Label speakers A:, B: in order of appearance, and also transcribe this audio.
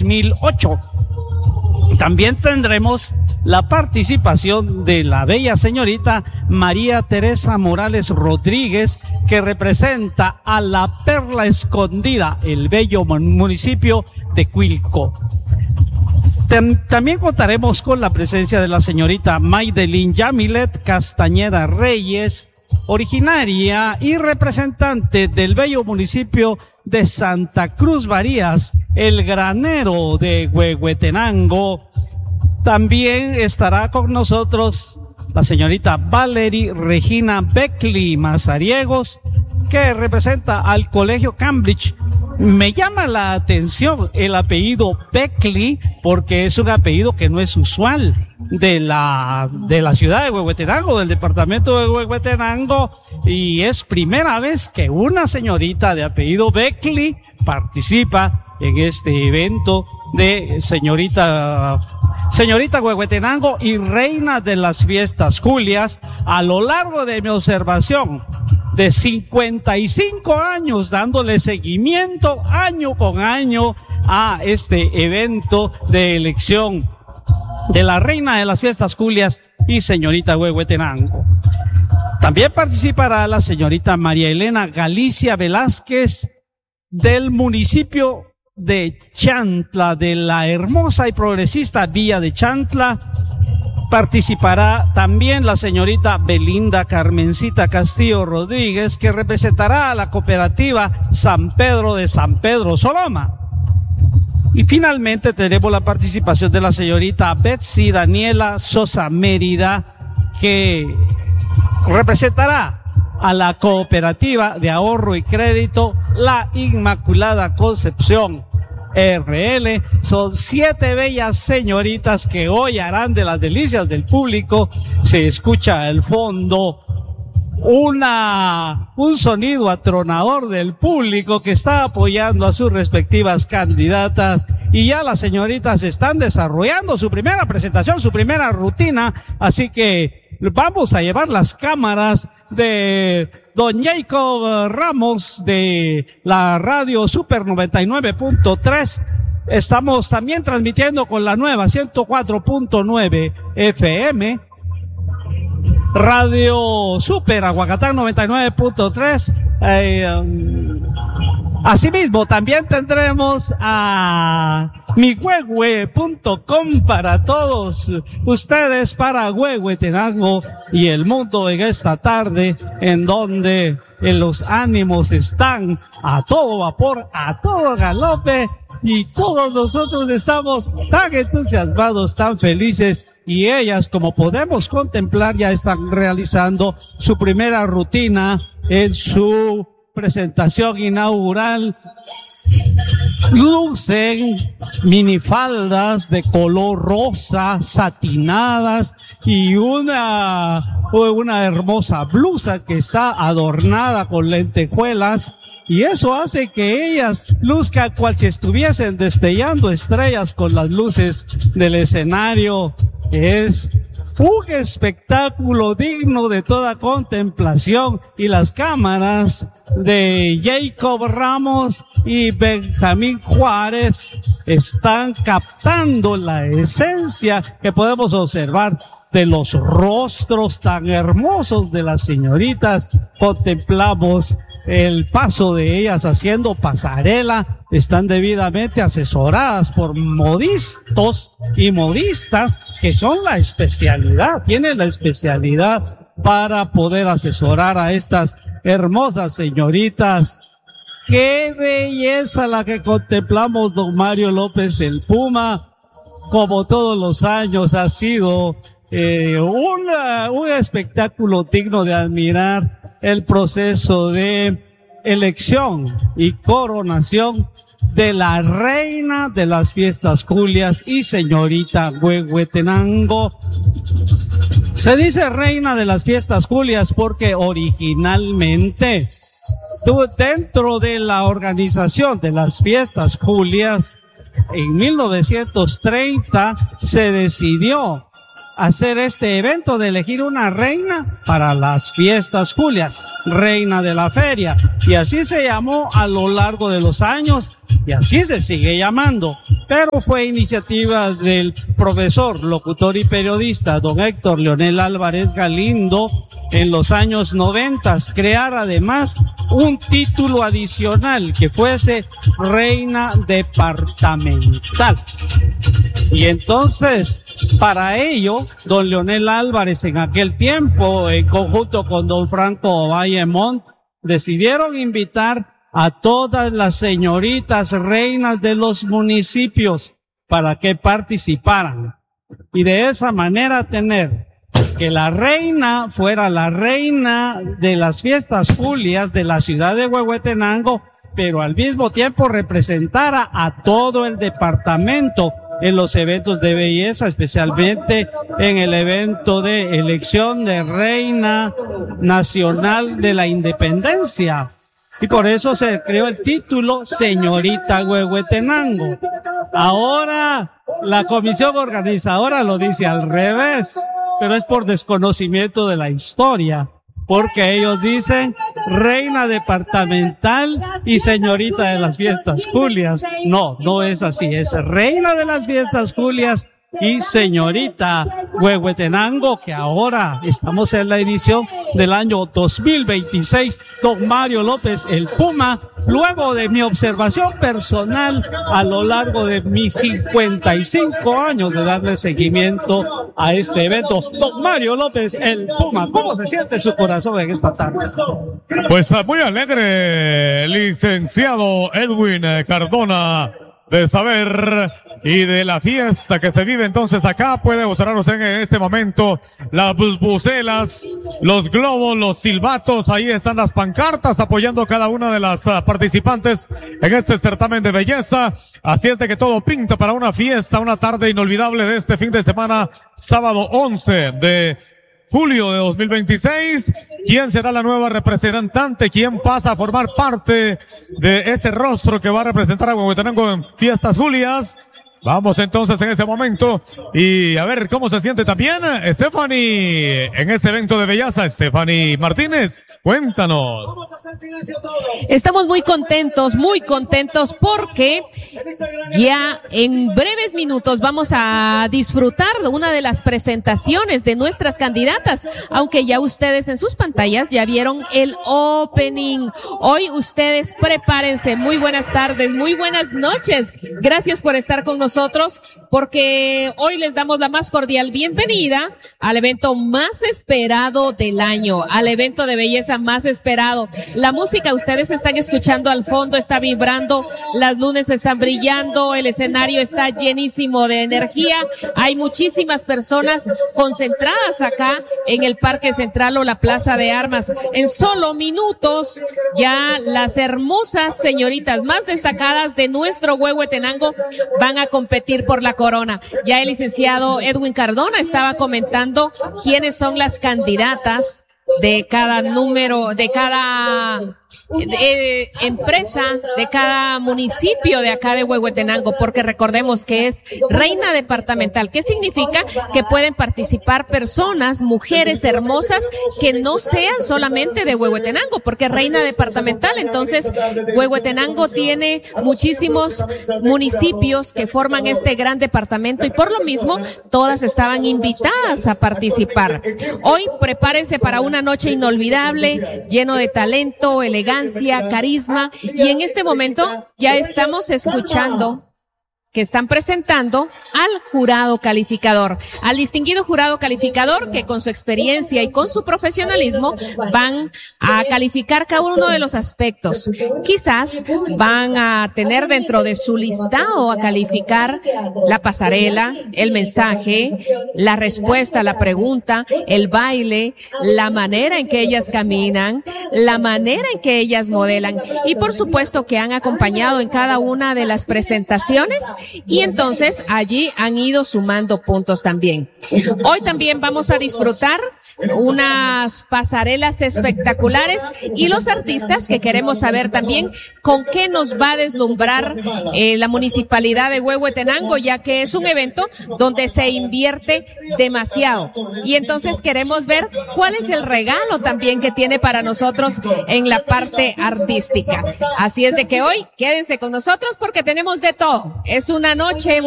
A: 2008. También tendremos la participación de la bella señorita María Teresa Morales Rodríguez, que representa a la Perla Escondida, el bello municipio de Cuilco. También contaremos con la presencia de la señorita Maydelin Yamilet Castañeda Reyes, originaria y representante del bello municipio de Santa Cruz Varías, el granero de Huehuetenango. También estará con nosotros la señorita Valerie Regina Beckley Mazariegos, que representa al Colegio Cambridge. Me llama la atención el apellido Beckley porque es un apellido que no es usual de la ciudad de Huehuetenango, del departamento de Huehuetenango, y es primera vez que una señorita de apellido Beckley participa en este evento de señorita Huehuetenango y reina de las fiestas Julias. A lo largo de mi observación de 55 años dándole seguimiento año con año a este evento de elección de la reina de las fiestas Julias y señorita Huehuetenango. También participará la señorita María Elena Galicia Velázquez del municipio de Chantla, de la hermosa y progresista Villa de Chantla. Participará también la señorita Belinda Carmencita Castillo Rodríguez, que representará a la cooperativa San Pedro de San Pedro Soloma. Y finalmente tenemos la participación de la señorita Betsy Daniela Sosa Mérida, que representará a la cooperativa de ahorro y crédito La Inmaculada Concepción RL. Son 7 bellas señoritas que hoy harán de las delicias del público. Se escucha al fondo un sonido atronador del público que está apoyando a sus respectivas candidatas, y ya las señoritas están desarrollando su primera presentación, su primera rutina, así que vamos a llevar las cámaras de don Jacob Ramos de la radio Super 99.3. Estamos también transmitiendo con la nueva 104.9 FM. Radio Super Aguacatán 99.3. Asimismo, también tendremos a mihue.com para todos ustedes, para Huehuetenango y el mundo en esta tarde, en donde los ánimos están a todo vapor, a todo galope, y todos nosotros estamos tan entusiasmados, tan felices, y ellas, como podemos contemplar, ya están realizando su primera rutina en su presentación inaugural. Lucen minifaldas de color rosa, satinadas, y una hermosa blusa que está adornada con lentejuelas, y eso hace que ellas luzcan cual si estuviesen destellando estrellas con las luces del escenario. Es un espectáculo digno de toda contemplación, y las cámaras de Jacob Ramos y Benjamín Juárez están captando la esencia que podemos observar de los rostros tan hermosos de las señoritas. Contemplamos el paso de ellas haciendo pasarela. Están debidamente asesoradas por modistos y modistas, que son la especialidad, tienen la especialidad para poder asesorar a estas hermosas señoritas. ¡Qué belleza la que contemplamos, don Mario López el Puma! Como todos los años ha sido un espectáculo digno de admirar, el proceso de elección y coronación de la reina de las fiestas Julias y señorita Huehuetenango. Se dice reina de las fiestas Julias porque originalmente, dentro de la organización de las fiestas Julias, en 1930 se decidió hacer este evento de elegir una reina para las fiestas Julias, reina de la feria, y así se llamó a lo largo de los años y así se sigue llamando, pero fue iniciativa del profesor, locutor y periodista don Héctor Leonel Álvarez Galindo en los años 90, crear además un título adicional que fuese reina departamental. Y entonces, para ello, don Leonel Álvarez en aquel tiempo, en conjunto con don Franco Vallemont, decidieron invitar a todas las señoritas reinas de los municipios para que participaran. Y de esa manera tener que la reina fuera la reina de las fiestas Julias de la ciudad de Huehuetenango, pero al mismo tiempo representara a todo el departamento en los eventos de belleza, especialmente en el evento de elección de reina nacional de la independencia. Y por eso se creó el título Señorita Huehuetenango. Ahora la comisión organizadora lo dice al revés, pero es por desconocimiento de la historia, porque ellos dicen reina departamental y señorita de las fiestas Julias. No, no es así, es reina de las fiestas Julias y señorita Huehuetenango, que ahora estamos en la edición del año 2026. Don Mario López, el Puma, luego de mi observación personal a lo largo de mis 55 años de darle seguimiento a este evento. Don Mario López, el Puma, ¿cómo se siente su corazón en esta tarde?
B: Pues muy alegre, licenciado Edwin Cardona, de saber y de la fiesta que se vive entonces acá. Puede observar usted en este momento las bucelas, los globos, los silbatos. Ahí están las pancartas apoyando a cada una de las participantes en este certamen de belleza. Así es de que todo pinta para una fiesta, una tarde inolvidable de este fin de semana, sábado 11 de julio de 2026. ¿Quién será la nueva representante? ¿Quién pasa a formar parte de ese rostro que va a representar a Huehuetenango en Fiestas Julias? Vamos entonces en ese momento y a ver cómo se siente también Stephanie en este evento de belleza. Stephanie Martínez, cuéntanos.
C: Estamos muy contentos porque ya en breves minutos vamos a disfrutar de una de las presentaciones de nuestras candidatas, aunque ya ustedes en sus pantallas ya vieron el opening. Hoy ustedes prepárense. Muy buenas tardes, muy buenas noches. Gracias por estar con nosotros, porque hoy les damos la más cordial bienvenida al evento más esperado del año, al evento de belleza más esperado. La música ustedes están escuchando al fondo, está vibrando, las luces están brillando, el escenario está llenísimo de energía. Hay muchísimas personas concentradas acá en el Parque Central o la Plaza de Armas. En solo minutos ya las hermosas señoritas más destacadas de nuestro Huehuetenango van a competir por la corona. Ya el licenciado Edwin Cardona estaba comentando quiénes son las candidatas de cada número, de cada empresa, de cada municipio de acá de Huehuetenango, porque recordemos que es reina departamental. ¿Qué significa? Que pueden participar personas, mujeres hermosas que no sean solamente de Huehuetenango, porque es reina departamental. Entonces Huehuetenango tiene muchísimos municipios que forman este gran departamento y por lo mismo todas estaban invitadas a participar. Hoy prepárense para una noche inolvidable, lleno de talento, elegancia, carisma, y en este momento ya estamos escuchando que están presentando al jurado calificador, al distinguido jurado calificador que con su experiencia y con su profesionalismo van a calificar cada uno de los aspectos. Quizás van a tener dentro de su listado a calificar la pasarela, el mensaje, la respuesta a la pregunta, el baile, la manera en que ellas caminan, la manera en que ellas modelan y por supuesto que han acompañado en cada una de las presentaciones y entonces allí han ido sumando puntos también. Hoy también vamos a disfrutar unas pasarelas espectaculares y los artistas que queremos saber también con qué nos va a deslumbrar la municipalidad de Huehuetenango, ya que es un evento donde se invierte demasiado y entonces queremos ver cuál es el regalo también que tiene para nosotros en la parte artística. Así es de que hoy quédense con nosotros porque tenemos de todo. Es una noche